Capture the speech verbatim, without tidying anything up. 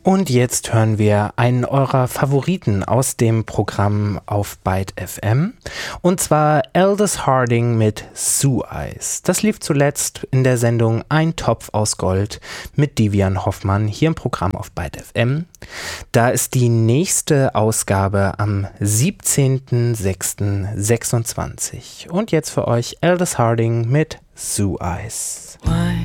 Und jetzt hören wir einen eurer Favoriten aus dem Programm auf Byte F M, und zwar Aldous Harding mit Sue Eyes. Das lief zuletzt in der Sendung Ein Topf aus Gold mit Divian Hoffmann hier im Programm auf Byte F M. Da ist die nächste Ausgabe am siebzehnten sechsten sechsundzwanzig. Und jetzt für euch Aldous Harding mit Sue Eyes.